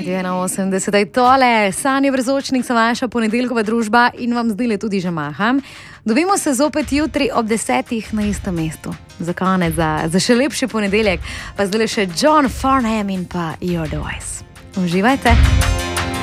je na 80. Tole, Sanje Brezočnik, sem vaša ponedeljkova družba in vam zdaj tudi že maham. Dobimo se zopet jutri ob 10. na istem mestu. Za konec, za še lepši ponedeljek, pa zdaj še John Farnham in pa Your Voice. Uživajte!